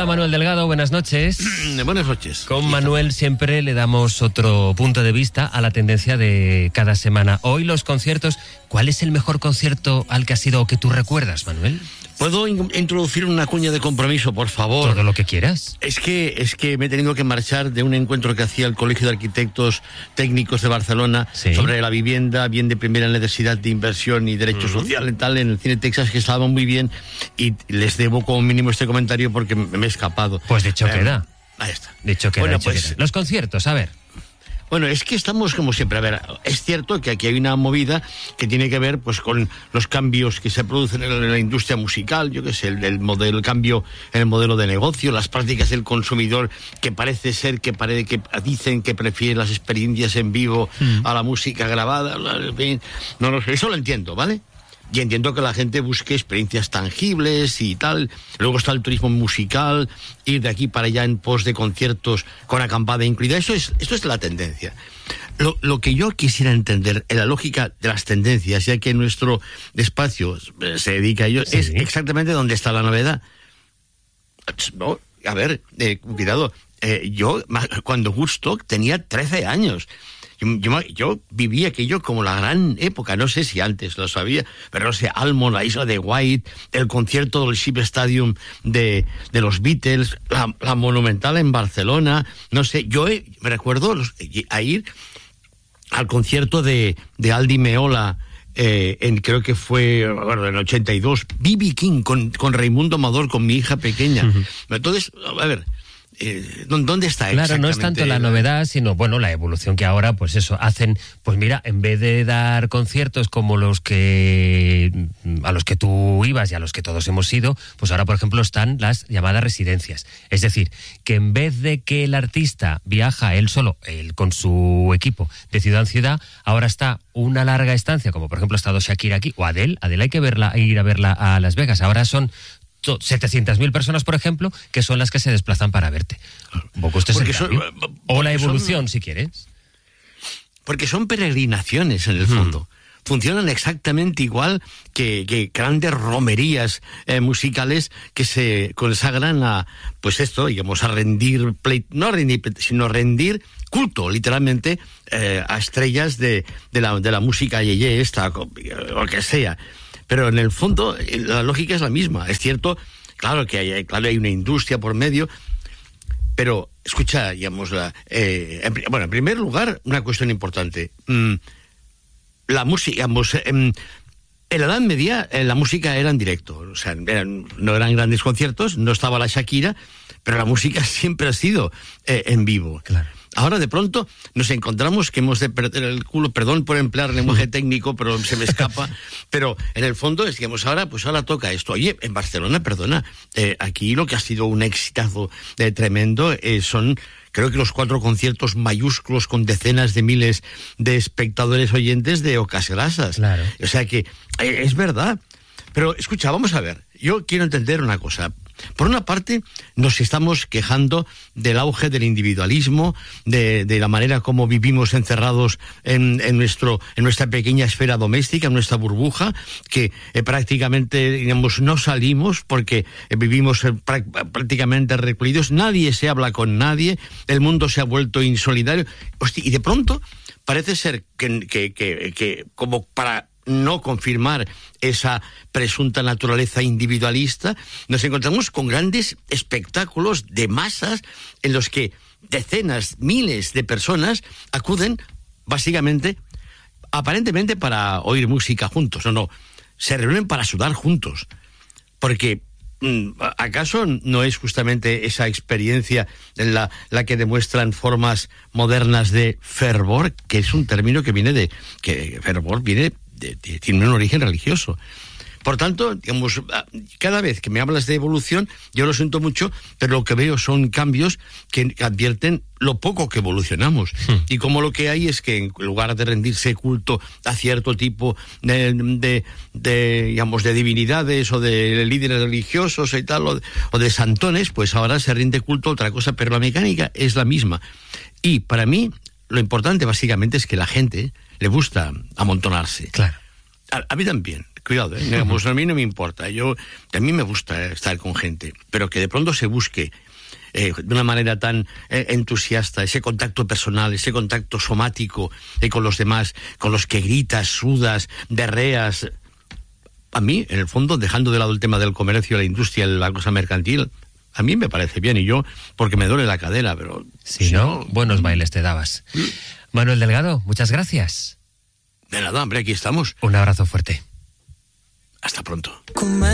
Hola Manuel Delgado, buenas noches. Buenas noches. Con Manuel siempre le damos otro punto de vista a la tendencia de cada semana. Hoy los conciertos, ¿cuál es el mejor concierto al que has ido o que tú recuerdas, Manuel? ¿Puedo introducir una cuña de compromiso, por favor? Todo lo que quieras. Es que me he tenido que marchar de un encuentro que hacía el Colegio de Arquitectos Técnicos de Barcelona sobre la vivienda, bien de primera necesidad de inversión y derecho social y tal, en el Cine Texas, que estaba muy bien, y les debo como mínimo este comentario porque me he escapado. Pues dicho queda. Ahí está. Dicho queda, bueno, dicho pues queda. Los conciertos, a ver. Bueno, es que estamos como siempre. A ver, es cierto que aquí hay una movida que tiene que ver pues con los cambios que se producen en la industria musical, yo qué sé, el cambio en el modelo de negocio, las prácticas del consumidor, que parece ser que dicen que prefiere las experiencias en vivo a la música grabada. No lo sé, eso lo entiendo, ¿vale? Y entiendo que la gente busque experiencias tangibles y tal. Luego está el turismo musical, ir de aquí para allá en pos de conciertos con acampada incluida. Esto es la tendencia. Lo que yo quisiera entender en la lógica de las tendencias, ya que nuestro espacio se dedica a ello, es exactamente dónde está la novedad. No, a ver, cuidado. Yo, cuando Woodstock, tenía 13 años. Yo viví aquello como la gran época, no sé si antes lo sabía, pero no sé, Almond, la isla de White, el concierto del Ship Stadium de los Beatles, la Monumental en Barcelona, no sé, yo me recuerdo a ir al concierto de Aldi Meola, creo que fue en el 82, B.B. King con Raimundo Amador, con mi hija pequeña. Entonces, a ver, ¿dónde está exactamente? Claro, no es tanto la novedad, sino, bueno, la evolución que ahora, pues eso, hacen, pues mira, en vez de dar conciertos como a los que tú ibas y a los que todos hemos ido, pues ahora, por ejemplo, están las llamadas residencias. Es decir, que en vez de que el artista viaja él solo, con su equipo, de ciudad en ciudad, ahora está una larga estancia, como por ejemplo ha estado Shakira aquí, o Adele hay que ir a verla a Las Vegas. Ahora son 700.000 personas, por ejemplo, que son las que se desplazan para verte. Un poco o la evolución, si quieres. Porque son peregrinaciones, en el fondo. Funcionan exactamente igual que grandes romerías musicales que se consagran a, pues esto, digamos, a rendir, sino rendir culto, literalmente, a estrellas de la música yeye esta, o que sea. Pero en el fondo la lógica es la misma. Es cierto, claro que hay una industria por medio, pero escucha, digamos, en primer lugar, una cuestión importante. La música, digamos, en la Edad Media la música era en directo, o sea, no eran grandes conciertos, no estaba la Shakira, pero la música siempre ha sido en vivo. Claro. Ahora de pronto nos encontramos que hemos de perder el culo, perdón por emplear lenguaje técnico, pero se me escapa, pero en el fondo es, digamos, ahora toca esto. Oye, en Barcelona, perdona, aquí lo que ha sido un exitazo tremendo son, creo que los 4 conciertos mayúsculos con decenas de miles de espectadores oyentes de Ocas Grasas. Claro. O sea que es verdad. Pero escucha, vamos a ver, yo quiero entender una cosa. Por una parte, nos estamos quejando del auge del individualismo, de la manera como vivimos encerrados en nuestra pequeña esfera doméstica, en nuestra burbuja, que prácticamente, digamos, no salimos porque vivimos prácticamente recluidos, nadie se habla con nadie, el mundo se ha vuelto insolidario. Hostia, y de pronto parece ser que como para no confirmar esa presunta naturaleza individualista, nos encontramos con grandes espectáculos de masas en los que decenas, miles de personas acuden básicamente, aparentemente para oír música juntos. No, se reúnen para sudar juntos. Porque ¿acaso no es justamente esa experiencia la que demuestran formas modernas de fervor, que es un término que viene que fervor tiene un origen religioso? Por tanto, digamos, cada vez que me hablas de evolución, yo lo siento mucho, pero lo que veo son cambios que advierten lo poco que evolucionamos. Y como lo que hay es que en lugar de rendirse culto a cierto tipo digamos, de divinidades o de líderes religiosos y tal, o de santones, pues ahora se rinde culto a otra cosa, pero la mecánica es la misma. Y para mí, lo importante básicamente es que la gente le gusta amontonarse. Claro. A mí también. cuidado, digamos, a mí no me importa. A mí me gusta estar con gente, pero que de pronto se busque de una manera tan entusiasta ese contacto personal, ese contacto somático con los demás, con los que gritas, sudas, berreas. A mí, en el fondo, dejando de lado el tema del comercio, la industria, la cosa mercantil, a mí me parece bien, y yo, porque me duele la cadera, pero... Si no, buenos bailes te dabas. Manuel Delgado, muchas gracias. De nada, hombre, aquí estamos. Un abrazo fuerte. Hasta pronto.